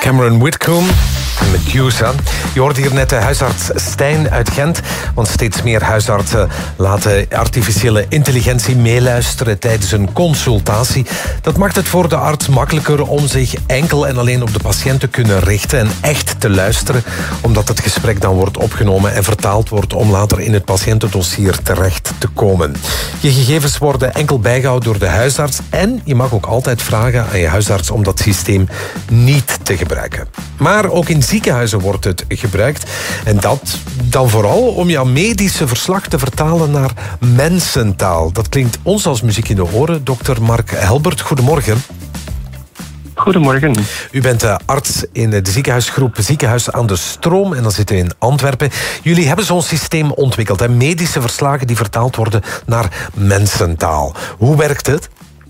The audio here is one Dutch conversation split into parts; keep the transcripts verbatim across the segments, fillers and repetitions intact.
Cameron Whitcomb en Medusa. Je hoorde hier net de huisarts Stijn uit Gent. Want steeds meer huisartsen laten artificiële intelligentie meeluisteren tijdens een consultatie. Dat maakt het voor de arts makkelijker om zich enkel en alleen op de patiënt te kunnen richten en echt te luisteren, omdat het gesprek dan wordt opgenomen en vertaald wordt om later in het patiëntendossier terecht te komen. Je gegevens worden enkel bijgehouden door de huisarts en je mag ook altijd vragen aan je huisarts om dat systeem niet te gebruiken. Maar ook in ziekenhuizen wordt het gebruikt. En dat dan vooral om jouw medische verslag te vertalen naar mensentaal. Dat klinkt ons als muziek in de oren. dokter Mark Helbert, goedemorgen. Goedemorgen. U bent de arts in de ziekenhuisgroep Ziekenhuis aan de Stroom en dan zitten we in Antwerpen. Jullie hebben zo'n systeem ontwikkeld, hè? Medische verslagen die vertaald worden naar mensentaal. Hoe werkt het?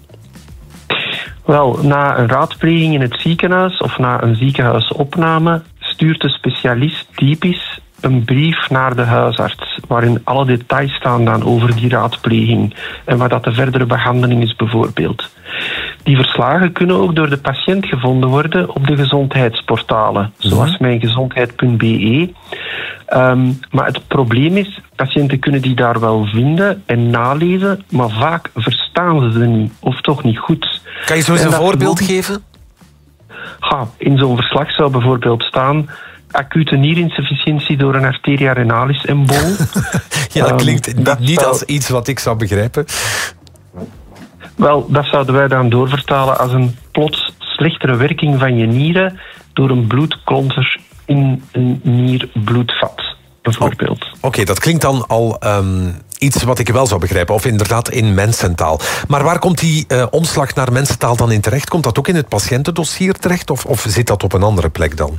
Wel, na een raadpleging in het ziekenhuis of na een ziekenhuisopname stuurt de specialist typisch een brief naar de huisarts, waarin alle details staan dan over die raadpleging en wat dat de verdere behandeling is bijvoorbeeld. Die verslagen kunnen ook door de patiënt gevonden worden op de gezondheidsportalen, zoals mijngezondheid punt b e. Um, maar het probleem is, patiënten kunnen die daar wel vinden en nalezen, maar vaak verstaan ze ze niet, of toch niet goed. Kan je zo eens een voorbeeld geven? Ja, in zo'n verslag zou bijvoorbeeld staan acute nierinsufficiëntie door een arteria renalis embol. Ja, dat klinkt um, dat niet zou... als iets wat ik zou begrijpen. Wel, dat zouden wij dan doorvertalen als een plots slechtere werking van je nieren door een bloedklonter in een nierbloedvat, bijvoorbeeld. Oh, Oké, okay, dat klinkt dan al um, iets wat ik wel zou begrijpen, of inderdaad in mensentaal. Maar waar komt die uh, omslag naar mensentaal dan in terecht? Komt dat ook in het patiëntendossier terecht, of, of zit dat op een andere plek dan?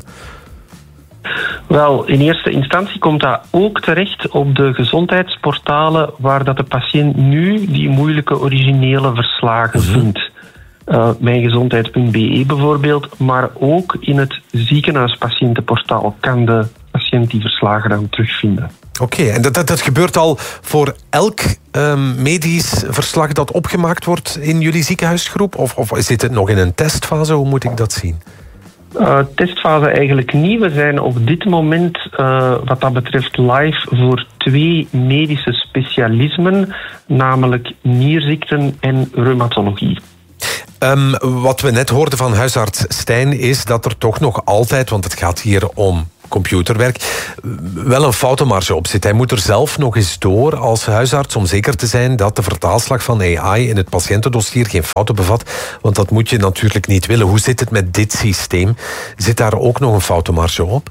Wel, in eerste instantie komt dat ook terecht op de gezondheidsportalen waar dat de patiënt nu die moeilijke originele verslagen Mm-hmm. vindt. Uh, mijngezondheid punt b e bijvoorbeeld, maar ook in het ziekenhuispatiëntenportaal kan de patiënt die verslagen dan terugvinden. Oké, okay, en dat, dat, dat gebeurt al voor elk um, medisch verslag dat opgemaakt wordt in jullie ziekenhuisgroep? Of, of zit het nog in een testfase? Hoe moet ik dat zien? Uh, testfase eigenlijk niet. We zijn op dit moment, uh, wat dat betreft, live voor twee medische specialismen, namelijk nierziekten en reumatologie. Um, wat we net hoorden van huisarts Stijn is dat er toch nog altijd, want het gaat hier om computerwerk, wel een foutenmarge op zit. Hij moet er zelf nog eens door als huisarts om zeker te zijn dat de vertaalslag van A I in het patiëntendossier geen fouten bevat, want dat moet je natuurlijk niet willen. Hoe zit het met dit systeem? Zit daar ook nog een foutenmarge op?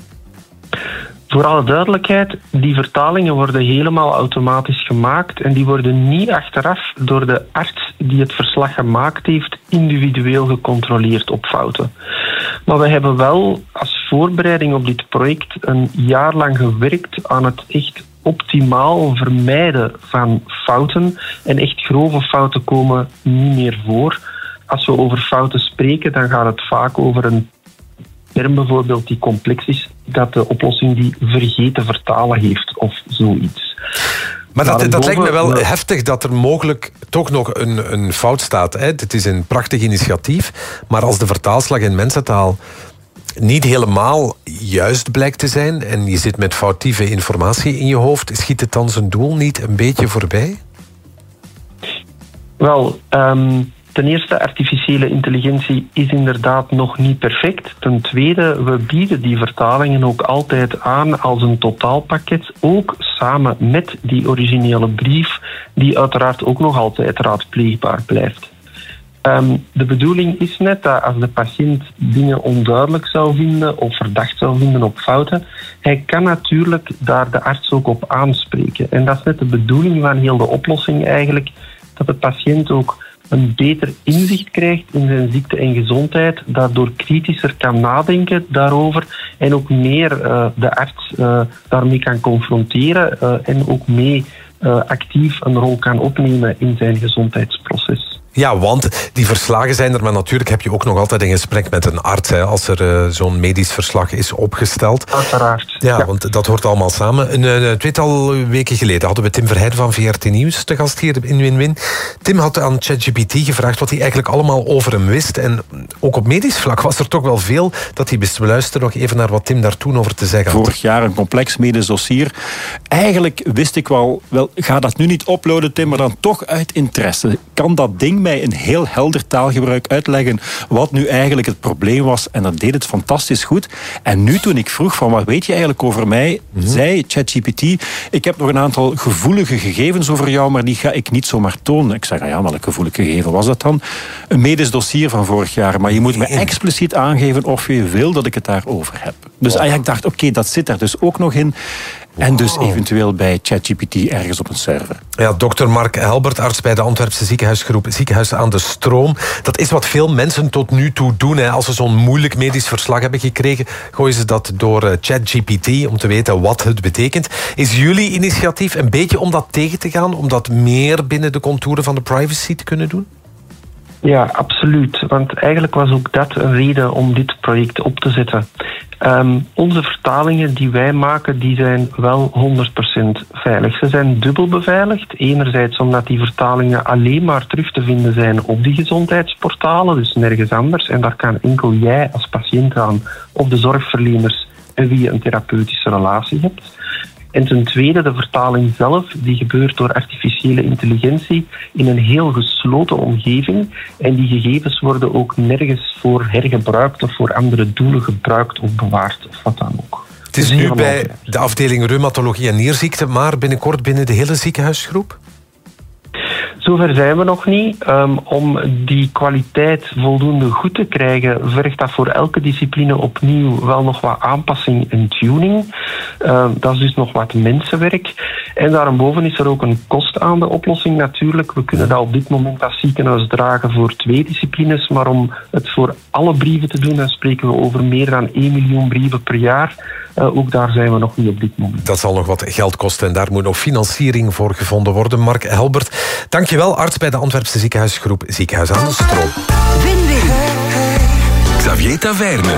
Voor alle duidelijkheid, die vertalingen worden helemaal automatisch gemaakt en die worden niet achteraf door de arts die het verslag gemaakt heeft individueel gecontroleerd op fouten. Maar we hebben wel als voorbereiding op dit project een jaar lang gewerkt aan het echt optimaal vermijden van fouten. En echt grove fouten komen niet meer voor. Als we over fouten spreken, dan gaat het vaak over een term bijvoorbeeld die complex is, dat de oplossing die vergeten vertalen heeft of zoiets. Maar dat, dat lijkt me wel heftig dat er mogelijk toch nog een, een fout staat. Hè? Het is een prachtig initiatief, maar als de vertaalslag in mensentaal niet helemaal juist blijkt te zijn en je zit met foutieve informatie in je hoofd, schiet het dan zijn doel niet een beetje voorbij? Wel, um, ten eerste, artificiële intelligentie is inderdaad nog niet perfect. Ten tweede, we bieden die vertalingen ook altijd aan als een totaalpakket, ook samen met die originele brief, die uiteraard ook nog altijd raadpleegbaar blijft. Um, de bedoeling is net dat als de patiënt dingen onduidelijk zou vinden of verdacht zou vinden op fouten, hij kan natuurlijk daar de arts ook op aanspreken. En dat is net de bedoeling van heel de oplossing eigenlijk, dat de patiënt ook een beter inzicht krijgt in zijn ziekte en gezondheid, daardoor kritischer kan nadenken daarover en ook meer uh, de arts uh, daarmee kan confronteren uh, en ook mee uh, actief een rol kan opnemen in zijn gezondheidsproces. Ja, want die verslagen zijn er, maar natuurlijk heb je ook nog altijd een gesprek met een arts, hè, als er uh, zo'n medisch verslag is opgesteld. Uiteraard. Ja, ja, want dat hoort allemaal samen. Een, een tweetal weken geleden hadden we Tim Verheijden van V R T Nieuws te gast hier in Win-Win. Tim had aan ChatGPT gevraagd wat hij eigenlijk allemaal over hem wist. En ook op medisch vlak was er toch wel veel dat hij wist. We luisteren nog even naar wat Tim daar toen over te zeggen had. Vorig jaar een complex medisch dossier. Eigenlijk wist ik wel, wel, ga dat nu niet uploaden, Tim, maar dan toch uit interesse. Kan dat ding mij in heel helder taalgebruik uitleggen wat nu eigenlijk het probleem was? En dat deed het fantastisch goed. En nu toen ik vroeg van wat weet je eigenlijk over mij, mm-hmm. zei ChatGPT, ik heb nog een aantal gevoelige gegevens over jou, maar die ga ik niet zomaar tonen. Ik zeg, ja, welk gevoelig gegeven was dat dan? Een medisch dossier van vorig jaar, maar je moet me expliciet aangeven of je wil dat ik het daarover heb. Dus wow. ik dacht, oké, okay, dat zit daar dus ook nog in. En dus eventueel bij ChatGPT ergens op een server. Ja, dokter Mark Helbert, arts bij de Antwerpse ziekenhuisgroep Ziekenhuis aan de Stroom. Dat is wat veel mensen tot nu toe doen. Hè. Als ze zo'n moeilijk medisch verslag hebben gekregen, gooien ze dat door ChatGPT om te weten wat het betekent. Is jullie initiatief een beetje om dat tegen te gaan? Om dat meer binnen de contouren van de privacy te kunnen doen? Ja, absoluut. Want eigenlijk was ook dat een reden om dit project op te zetten. Um, onze vertalingen die wij maken, die zijn wel honderd procent veilig. Ze zijn dubbel beveiligd. Enerzijds omdat die vertalingen alleen maar terug te vinden zijn op die gezondheidsportalen, dus nergens anders. En daar kan enkel jij als patiënt aan, of de zorgverleners en wie je een therapeutische relatie hebt. En ten tweede, de vertaling zelf, die gebeurt door artificiële intelligentie in een heel gesloten omgeving. En die gegevens worden ook nergens voor hergebruikt of voor andere doelen gebruikt of bewaard of wat dan ook. Het is nu bij de afdeling reumatologie en nierziekte, maar binnenkort binnen de hele ziekenhuisgroep? Zover zijn we nog niet. Um, om die kwaliteit voldoende goed te krijgen, vergt dat voor elke discipline opnieuw wel nog wat aanpassing en tuning. Um, dat is dus nog wat mensenwerk. En daarboven is er ook een kost aan de oplossing natuurlijk. We kunnen dat op dit moment als ziekenhuis dragen voor twee disciplines, maar om het voor alle brieven te doen, dan spreken we over meer dan één miljoen brieven per jaar. Uh, ook daar zijn we nog niet op dit moment. Dat zal nog wat geld kosten en daar moet nog financiering voor gevonden worden. Mark Helbert, dankjewel, arts bij de Antwerpse ziekenhuisgroep Ziekenhuis aan de Stroom. Win-win. Xavier Taverne.